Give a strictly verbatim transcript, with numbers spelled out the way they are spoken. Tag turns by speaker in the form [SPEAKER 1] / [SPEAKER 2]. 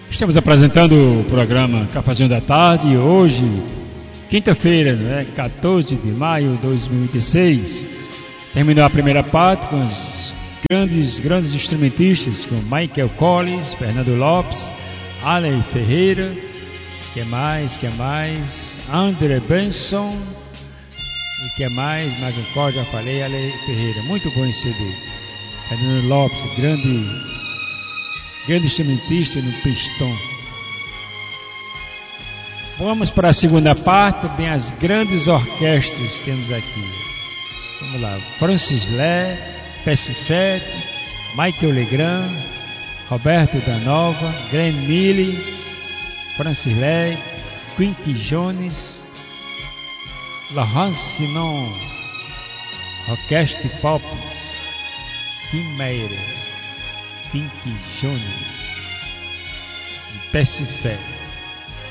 [SPEAKER 1] Estamos apresentando o programa Cafezinho da Tarde e hoje, quinta-feira, né, quatorze de maio de dois mil e vinte e seis, terminou a primeira parte com os grandes, grandes instrumentistas, com Michael Collins, Fernando Lopes, Allen Ferreira, que mais, que mais, André Benson, e que mais, Michael Collins, já falei, Allen Ferreira, muito bom esse C D. Fernando Lopes, grande, grande instrumentista no pistão. Vamos para a segunda parte, bem as grandes orquestras que temos aqui. Vamos lá, Francis Lé, Pessifet, Michael Legrand, Roberto da Nova, Glenn Miller, Francis Lé, Quincy Jones, Laurence Sinon, Orquestra Poppins, Tim Meyer, Quincy Jones e Pessifet.